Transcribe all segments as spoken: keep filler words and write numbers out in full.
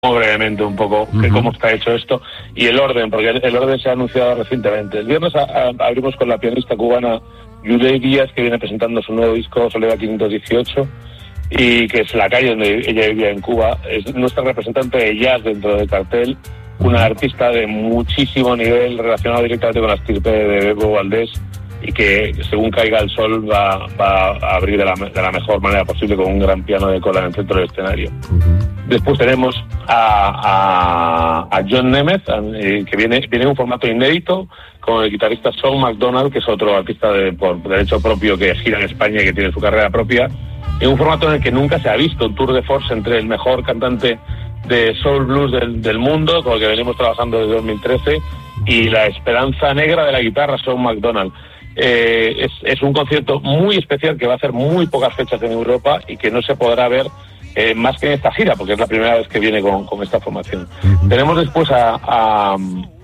brevemente un poco uh-huh. de cómo está hecho esto y el orden, porque el, el orden se ha anunciado recientemente. El viernes a, a, abrimos con la pianista cubana Yulei Díaz, que viene presentando su nuevo disco Soledad quinientos dieciocho, y que es la calle donde ella vivía en Cuba. Es nuestra representante de jazz dentro del cartel, una artista de muchísimo nivel relacionado directamente con la estirpe de Bebo Valdés, y que según caiga el sol va, va a abrir de la, de la mejor manera posible con un gran piano de cola en el centro del escenario. Uh-huh. Después tenemos a, a, a John Nemeth, eh, que viene, viene en un formato inédito, con el guitarrista Sean McDonald, que es otro artista de, por derecho propio que gira en España y que tiene su carrera propia, en un formato en el que nunca se ha visto, un tour de force entre el mejor cantante de soul blues del, del mundo, con el que venimos trabajando desde dos mil trece, y la esperanza negra de la guitarra, Sean McDonald. Eh, es, es un concierto muy especial que va a hacer muy pocas fechas en Europa y que no se podrá ver eh, más que en esta gira, porque es la primera vez que viene con, con esta formación. Uh-huh. Tenemos después a, a,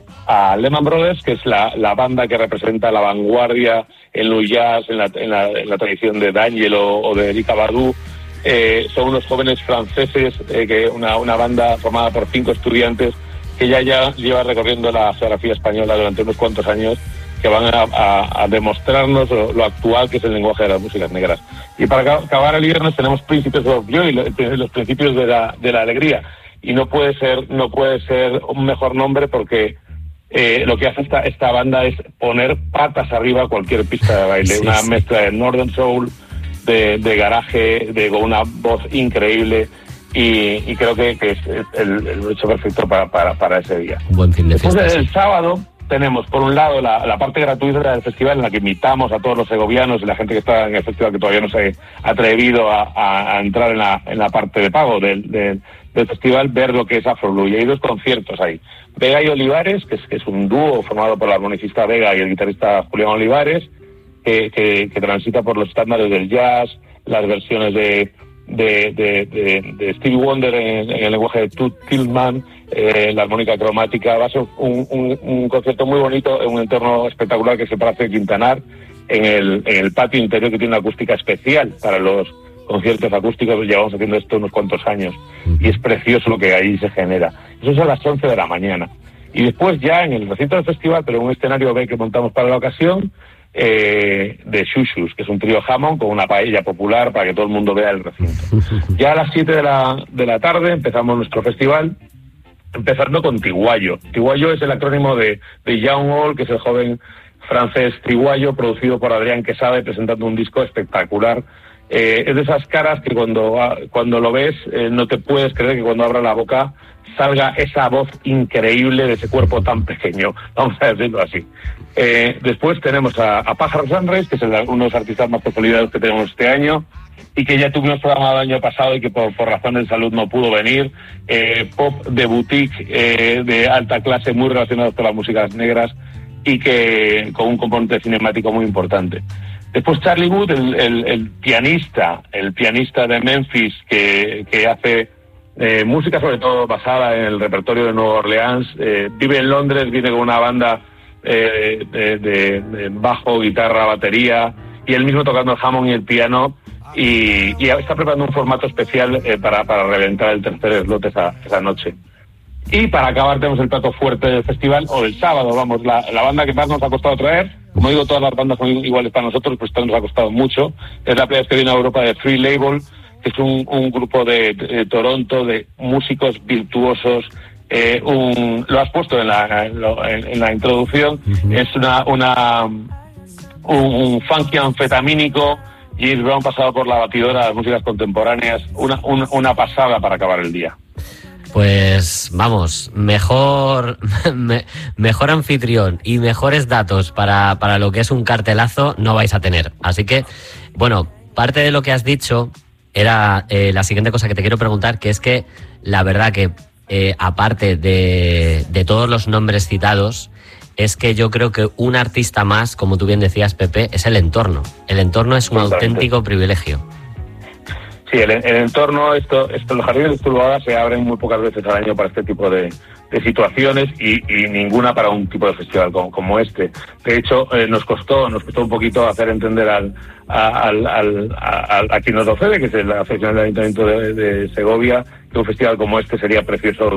a Lehman Brothers, que es la, la banda que representa la vanguardia en el jazz, en la, en la, en la tradición de D'Angelo o de Erykah Badu. Eh, son unos jóvenes franceses, eh, que una, una banda formada por cinco estudiantes que ya, ya lleva recorriendo la geografía española durante unos cuantos años, que van a, a, a demostrarnos lo, lo actual que es el lenguaje de las músicas negras. Y para acabar el viernes tenemos Principles of Joy, los principios de la, de la alegría. Y no puede ser, no puede ser un mejor nombre, porque eh, lo que hace esta, esta banda es poner patas arriba a cualquier pista de baile. Sí, una sí. mezcla de Northern Soul, de, de garaje, de, con una voz increíble. Y, y creo que, que es el, el hecho perfecto para, para, para ese día. Un buen fin de fiesta. Después del sábado tenemos, por un lado, la, la parte gratuita del festival, en la que invitamos a todos los segovianos y la gente que está en el festival, que todavía no se ha atrevido a, a, a entrar en la, en la parte de pago del, del, del festival, ver lo que es Afro Blue. Y hay dos conciertos ahí. Vega y Olivares, que es, que es un dúo formado por la armonicista Vega y el guitarrista Julián Olivares, que, que, que transita por los estándares del jazz, las versiones de... De, de, de, de Stevie Wonder en, en el lenguaje de Toots Thielemans, eh, la armónica cromática. Va a ser un, un, un concierto muy bonito en un entorno espectacular que es el Palacio de Quintanar, en el, en el patio interior, que tiene una acústica especial para los conciertos acústicos. Llevamos haciendo esto unos cuantos años y es precioso lo que ahí se genera. Eso es a las once de la mañana. Y después, ya en el recinto del festival, pero en un escenario B que montamos para la ocasión, Eh, de Xuxus, que es un trío Hammond con una paella popular para que todo el mundo vea el recinto. Ya a las siete de la, de la tarde empezamos nuestro festival, empezando con Tiguayo. Tiguayo es el acrónimo de, de Young All, que es el joven francés Tiguayo, producido por Adrián Quesada y presentando un disco espectacular. Eh, es de esas caras que cuando, cuando lo ves eh, no te puedes creer que cuando abra la boca salga esa voz increíble de ese cuerpo tan pequeño, vamos a decirlo así. Eh, después tenemos a, a Pájaro Sunrise, que es el, uno de los artistas más consolidados que tenemos este año, y que ya tuvimos programado el año pasado y que por, por razones de salud no pudo venir. Eh, pop de boutique, eh, de alta clase, muy relacionado con las músicas negras y que con un componente cinemático muy importante. Después Charlie Wood, el, el, el pianista, el pianista de Memphis, que, que hace eh, música sobre todo basada en el repertorio de Nueva Orleans. Eh, vive en Londres, viene con una banda eh, de, de, de bajo, guitarra, batería, y él mismo tocando el Hammond y el piano, y, y está preparando un formato especial eh, para, para reventar el tercer slot esa, esa noche. Y para acabar tenemos el plato fuerte del festival, o del sábado, vamos, la, la banda que más nos ha costado traer. Como digo, todas las bandas son iguales para nosotros, pues esta nos ha costado mucho. Es la primera vez que viene a Europa, de Free Label, que es un, un grupo de, de, de Toronto, de músicos virtuosos. Eh, un, lo has puesto en la, en, en, en la introducción. Uh-huh. Es una, una un, un funky anfetamínico. James Brown pasado por la batidora de las músicas contemporáneas. Una, una, una pasada para acabar el día. Pues vamos, mejor me, mejor anfitrión y mejores datos para, para lo que es un cartelazo no vais a tener. Así que, bueno, parte de lo que has dicho era eh, la siguiente cosa que te quiero preguntar, que es que la verdad que eh, aparte de, de todos los nombres citados, es que yo creo que un artista más, como tú bien decías, Pepe, es el entorno. El entorno es un auténtico privilegio. Sí, el, el entorno, esto, esto, los jardines de Zuluaga se abren muy pocas veces al año para este tipo de, de situaciones y, y ninguna para un tipo de festival como, como este. De hecho, eh, nos costó, nos costó un poquito hacer entender al, al, al, al a quien nos lo cede, que es la Asociación del Ayuntamiento de, de Segovia, que un festival como este sería precioso